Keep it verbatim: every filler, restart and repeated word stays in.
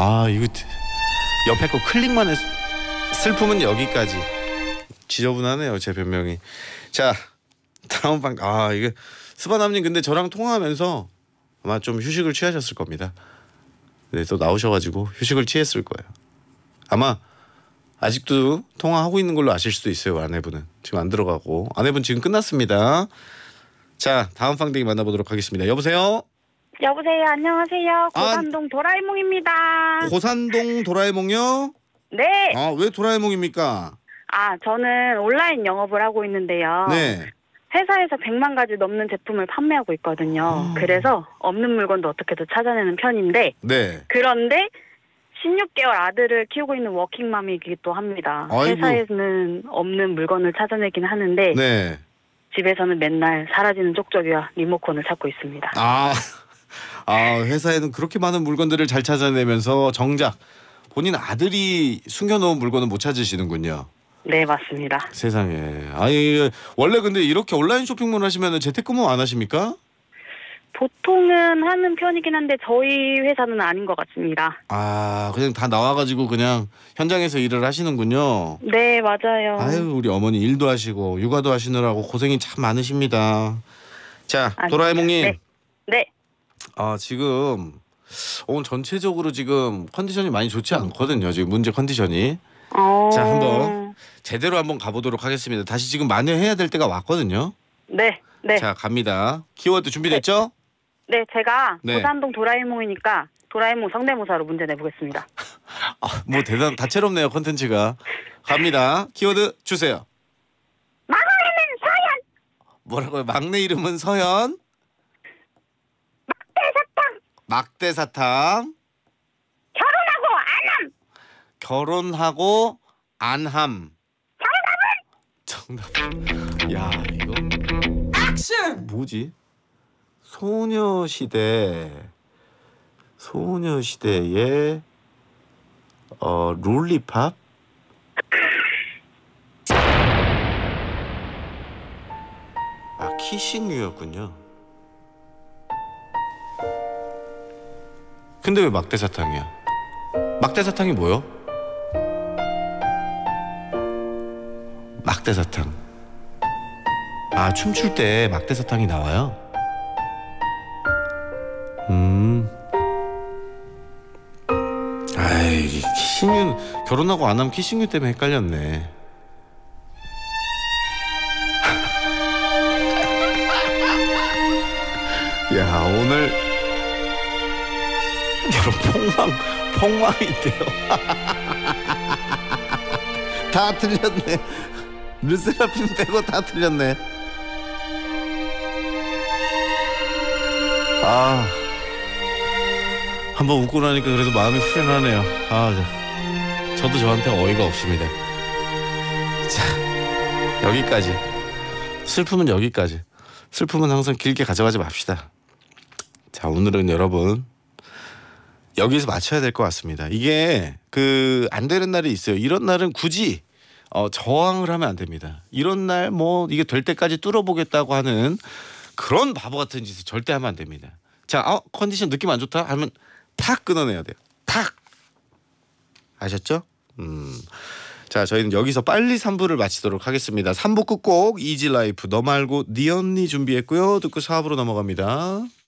아 이거 옆에 거 클릭만 해서 슬픔은 여기까지. 지저분하네요 제 변명이. 자 다음 방. 아 이게 스바남님 근데 저랑 통화하면서 아마 좀 휴식을 취하셨을 겁니다. 네, 또 나오셔가지고 휴식을 취했을 거예요. 아마 아직도 통화하고 있는 걸로 아실 수도 있어요. 아내분은 지금 안 들어가고. 아내분 지금 끝났습니다. 자 다음 방댕이 만나보도록 하겠습니다. 여보세요. 여보세요. 안녕하세요. 고산동 아, 도라에몽입니다. 고산동 도라에몽요? 네. 아, 왜 도라에몽입니까? 아 저는 온라인 영업을 하고 있는데요. 네. 회사에서 백만 가지 넘는 제품을 판매하고 있거든요. 아... 그래서 없는 물건도 어떻게든 찾아내는 편인데 네. 그런데 십육 개월 아들을 키우고 있는 워킹맘이기도 합니다. 아이고. 회사에는 없는 물건을 찾아내긴 하는데 네. 집에서는 맨날 사라지는 쪽쪽이와 리모컨을 찾고 있습니다. 아, 아 회사에는 그렇게 많은 물건들을 잘 찾아내면서 정작 본인 아들이 숨겨놓은 물건은 못 찾으시는군요. 네 맞습니다. 세상에. 아니 원래 근데 이렇게 온라인 쇼핑몰 하시면 재택근무 안 하십니까? 보통은 하는 편이긴 한데 저희 회사는 아닌 것 같습니다. 아 그냥 다 나와가지고 그냥 현장에서 일을 하시는군요. 네 맞아요. 아유 우리 어머니 일도 하시고 육아도 하시느라고 고생이 참 많으십니다. 자 아닙니다. 도라에몽님. 네. 네. 아 지금 오늘 전체적으로 지금 컨디션이 많이 좋지 않거든요. 지금 문제 컨디션이. 어... 자 한번 제대로 한번 가보도록 하겠습니다. 다시 지금 만회해야 될 때가 왔거든요. 네. 네. 자 갑니다. 키워드 준비됐죠? 네, 네 제가 네. 고산동 도라에몽이니까 도라에몽 성대모사로 문제 내보겠습니다. 아, 뭐 대단 다채롭네요 컨텐츠가. 갑니다. 키워드 주세요. 막내 이름은 서연. 뭐라고요? 막내 이름은 서연. 막대사탕. 막대사탕. 결혼하고 안함. 결혼하고 안함. 정답은? 정답. 야 이거. 액션. 뭐지? 소녀시대. 소녀시대의 어 롤리팝. 아 키싱유였군요. 근데 왜 막대사탕이야? 막대사탕이 뭐요? 막대사탕. 아 춤출 때 막대사탕이 나와요? 음. 아이 키싱유 결혼하고 안 하면 키싱유 때문에 헷갈렸네. 야 오늘 여러분 폭망 폭망인데요. 다 틀렸네. 르세라핌 빼고 다 틀렸네. 아 한번 웃고 나니까 그래도 마음이 후련하네요. 아 저도 저한테 어이가 없습니다. 자 여기까지. 슬픔은 여기까지. 슬픔은 항상 길게 가져가지 맙시다. 자 오늘은 여러분 여기서 맞춰야 될 것 같습니다. 이게 그 안 되는 날이 있어요. 이런 날은 굳이 어, 저항을 하면 안 됩니다. 이런 날 뭐 이게 될 때까지 뚫어보겠다고 하는 그런 바보 같은 짓을 절대 하면 안 됩니다. 자, 어, 컨디션 느낌 안 좋다 하면 탁 끊어내야 돼요. 탁. 아셨죠? 음. 자, 저희는 여기서 빨리 삼 부를 마치도록 하겠습니다. 삼 부 끝곡 이지라이프 너 말고 네 언니 준비했고요. 듣고 사 부로 넘어갑니다.